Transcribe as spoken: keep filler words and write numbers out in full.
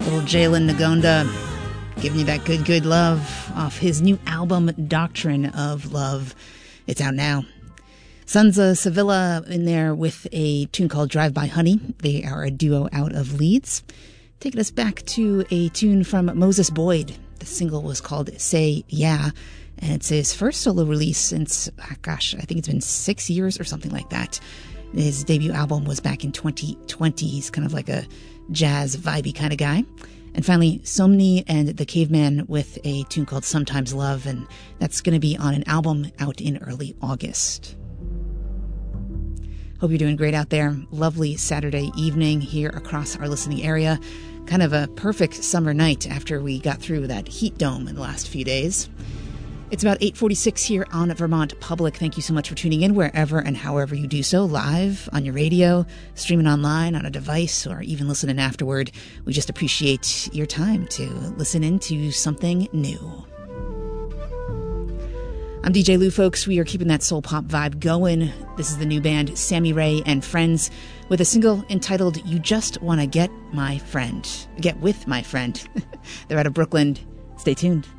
Little Jalen Nagonda giving you that good, good love off his new album, Doctrine of Love. It's out now. Sons of Sevilla in there with a tune called Drive By Honey. They are a duo out of Leeds. Taking us back to a tune from Moses Boyd. The single was called Say Yeah, and it's his first solo release since, gosh, I think it's been six years or something like that. His debut album was back in twenty twenty. He's kind of like a jazz, vibey kind of guy. And finally, Somni and the Caveman with a tune called Sometimes Love, and that's going to be on an album out in early August. Hope you're doing great out there. Lovely Saturday evening here across our listening area. Kind of a perfect summer night after we got through that heat dome in the last few days. It's about eight forty-six here on Vermont Public. Thank you so much for tuning in wherever and however you do so, live, on your radio, streaming online, on a device, or even listening afterward. We just appreciate your time to listen into something new. I'm D J Lou, folks. We are keeping that soul pop vibe going. This is the new band Sammy Ray and Friends with a single entitled You Just Wanna Get My Friend. Get With My Friend. They're out of Brooklyn. Stay tuned.